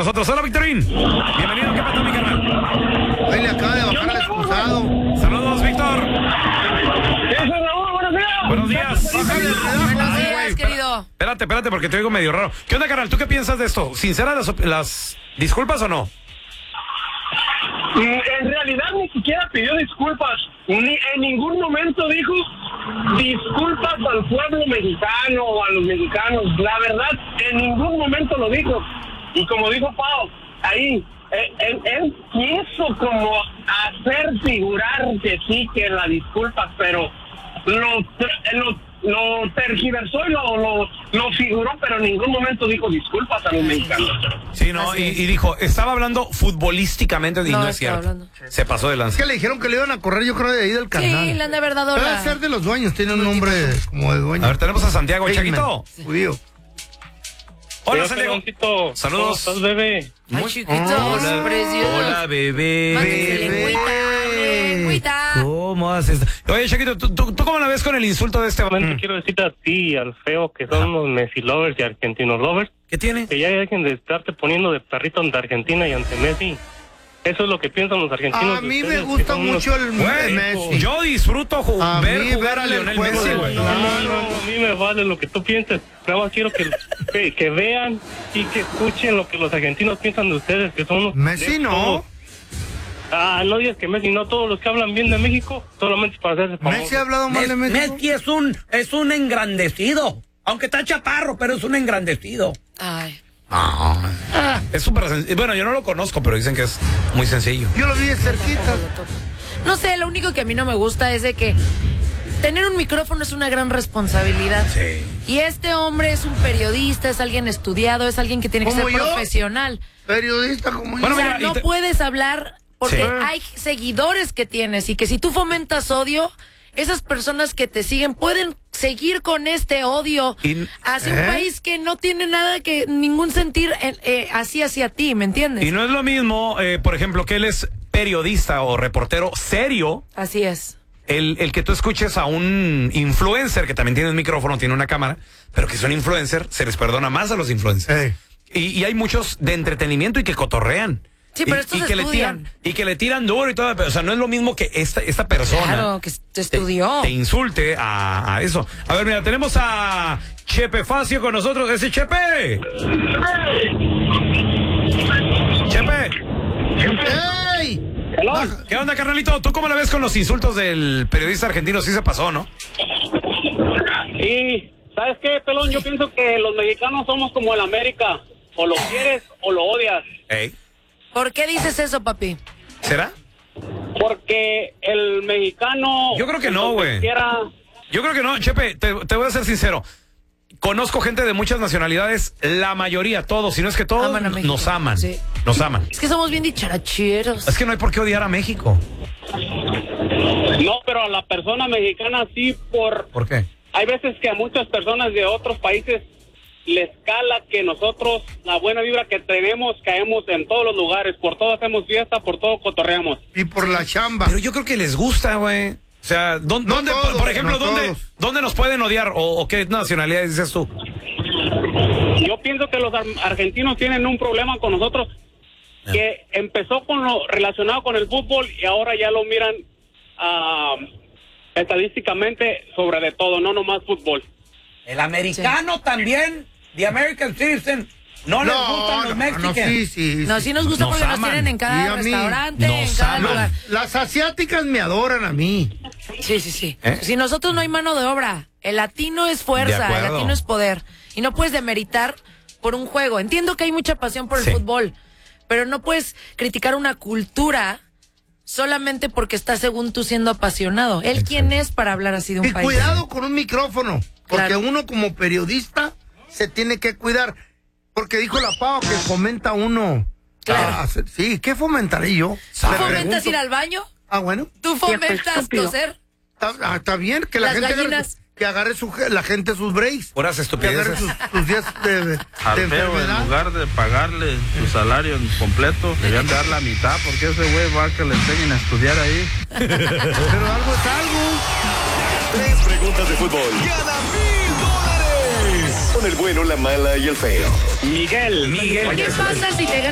nosotros. Hola, Victorín. Bienvenido. ¿Qué pasó, mi carnal? Hoy le acaba de bajar el excusado. Saludos, Víctor. Buenos días. Buenos días, querido. Espérate, porque te oigo medio raro. ¿Qué onda, carnal? ¿Tú qué piensas de esto? ¿Sinceras las disculpas o no? En realidad ni siquiera pidió disculpas. En ningún momento dijo disculpas al pueblo mexicano o a los mexicanos. La verdad, en ningún momento lo dijo. Y como dijo Pau, ahí, él quiso como hacer figurar que sí, que la disculpas, pero lo tergiversó y lo figuró, pero en ningún momento dijo disculpas a los mexicanos. Sí, no, y dijo, estaba hablando futbolísticamente y no es cierto. Hablando. Se pasó de lanza. Es que le dijeron que le iban a correr, yo creo, de ahí del canal. Sí, la han de verdad. Debe ser de los dueños, tiene un nombre como de dueño. A ver, tenemos a Santiago, Eggman, Chaquito. Judío. Hola, Santiago. Saludos. ¿Cómo estás, bebé? Ay, chiquito, precioso. Hola, bebé. Mándale lengüita. ¿Cómo haces? Oye, Chaquito, ¿tú cómo la ves con el insulto de este Solamente quiero decirte a ti y al feo que son unos Messi lovers y argentinos lovers, ¿Qué tiene? que ya dejen de estarte poniendo de perrito ante Argentina y ante Messi. Eso es lo que piensan los argentinos. A mí de me ustedes, gusta que son mucho unos- el Messi. Yo disfruto A ver mí jugar a verle el Lionel juego Messi, de- güey. No, a mí me vale lo que tú pienses. Nada más quiero que vean y que escuchen lo que los argentinos piensan de ustedes, que son unos... Messi no. No digas que Messi, no todos los que hablan bien de México, solamente para hacerse famosos. Messi ha hablado mal de México. Messi es un engrandecido. Aunque está chaparro, pero es un engrandecido. Ay. Es súper sencillo. Bueno, yo no lo conozco, pero dicen que es muy sencillo. Yo lo vi de cerquita. No sé, lo único que a mí no me gusta es de que tener un micrófono es una gran responsabilidad. Sí. Y este hombre es un periodista, es alguien estudiado, es alguien que tiene que ser ¿Como yo? profesional. Periodista como Bueno, O yo. sea, mira, no puedes hablar porque Sí. hay seguidores que tienes y que si tú fomentas odio, esas personas que te siguen pueden seguir con este odio hacia un país que no tiene nada que ningún sentir así hacia ti, ¿me entiendes? Y no es lo mismo, por ejemplo, que él es periodista o reportero serio, Así es. el que tú escuches a un influencer que también tiene un micrófono, tiene una cámara, pero que es un influencer, se les perdona más a los influencers. Y hay muchos de entretenimiento y que cotorrean. Sí, pero estos que le estudian. le tiran duro y todo, pero, o sea, no es lo mismo que esta persona Claro, que te estudió. te insulte a eso. A ver, mira, tenemos a Chepe Facio con nosotros. ¡Ese Chepe! ¡Chepe! ¡Ey! ¿Qué onda, carnalito? ¿Tú cómo la ves con los insultos del periodista argentino? Sí se pasó, ¿no? Y, ¿sabes qué, pelón? Yo pienso que los mexicanos somos como el América. O lo quieres o lo odias. Ey. ¿Por qué dices eso, papi? ¿Será? Porque el mexicano... Yo creo que no, güey. Yo creo que no, Chepe, te voy a ser sincero. Conozco gente de muchas nacionalidades, la mayoría, todos, si no es que todos, Aman a México. nos aman. Sí. Nos aman. Es que somos bien dicharacheros. Es que no hay por qué odiar a México. No, pero a la persona mexicana sí ¿Por qué? Hay veces que a muchas personas de otros países les cala que nosotros, la buena vibra que tenemos, caemos en todos los lugares. Por todo hacemos fiesta, por todo cotorreamos. Y por la chamba. Pero yo creo que les gusta, güey. O sea, ¿dónde, todos, por ejemplo, no ¿dónde, todos. ¿dónde nos pueden odiar? ¿O qué nacionalidades dices tú? Yo pienso que los argentinos tienen un problema con nosotros que empezó con lo relacionado con el fútbol y ahora ya lo miran estadísticamente sobre de todo, no nomás fútbol. El americano también, the American citizen, no les gustan los mexicanos. sí. No, sí nos gusta Nos porque nos aman. tienen en Y cada a mí. restaurante, en Nos cada aman. lugar. Las asiáticas me adoran a mí. Sí. ¿Eh? Si nosotros no hay mano de obra, el latino es De fuerza, el acuerdo. latino es poder. Y no puedes demeritar por un juego. Entiendo que hay mucha pasión por el Sí. fútbol, pero no puedes criticar una cultura solamente porque está según tú siendo apasionado. ¿Él quién es para hablar así de un Y país? cuidado con un micrófono, porque Claro. uno como periodista se tiene que cuidar. Porque dijo la Pau que fomenta uno. Claro. Sí, ¿qué fomentaré yo? ¿Tú Le fomentas pregunto. ir al baño? Ah, bueno. ¿Tú fomentas toser? Está bien que la Las gente gallinas. que agarre la gente sus breaks. Puras Que estupideces. agarre sus días de Al feo, en enfermedad. lugar de pagarle su salario en completo, deberían de dar la mitad, porque ese güey va a que le enseñen a estudiar ahí. Pero algo es algo. 3 preguntas de fútbol. ¡Gana $1000! Con el bueno, la mala y el feo. Miguel. ¿Qué pasa si te